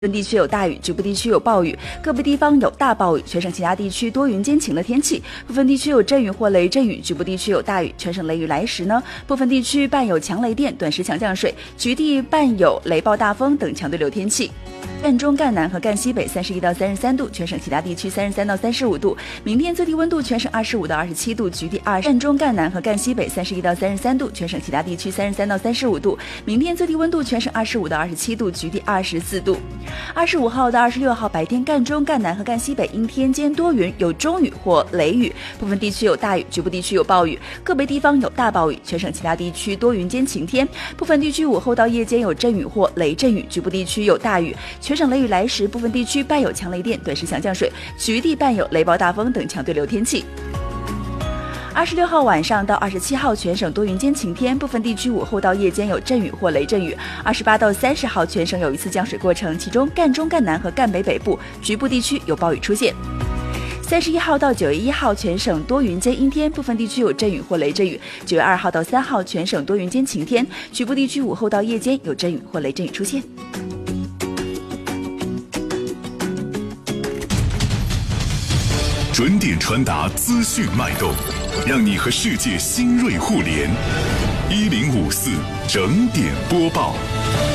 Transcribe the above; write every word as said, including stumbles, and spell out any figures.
部分地区有大雨，局部地区有暴雨，个别地方有大暴雨，全省其他地区多云间晴的天气，部分地区有阵雨或雷阵雨，局部地区有大雨，全省雷雨来时呢，部分地区伴有强雷电、短时强降水，局地伴有雷暴大风等强对流天气。赣中、赣南和赣西北三十一到三十三度，全省其他地区三十三到三十五度。明天最低温度全省二十五到二十七度，局地二。赣中、赣南和赣西北三十一到三十三度，全省其他地区三十三到三十五度。明天最低温度全省二十五到二十七度，局地二十四度。二十五号到二十六号白天，赣中、赣南和赣西北阴天间多云，有中雨或雷雨，部分地区有大雨，局部地区有暴雨，个别地方有大暴雨，全省其他地区多云间晴天，部分地区午后到夜间有阵雨或雷阵雨，局部地区有大雨，全省雷雨来时，部分地区伴有强雷电、短时强降水，局地伴有雷暴大风等强对流天气。二十六号晚上到二十七号全省多云间晴天，部分地区午后到夜间有阵雨或雷阵雨。二十八到三十号全省有一次降水过程，其中赣中、赣南和赣北北部局部地区有暴雨出现。三十一号到九月一号全省多云间阴天，部分地区有阵雨或雷阵雨。九月二号到三号全省多云间晴天，局部地区午后到夜间有阵雨或雷阵雨出现。 准点传达资讯脉动，让你和世界新锐互联。一零五四整点播报。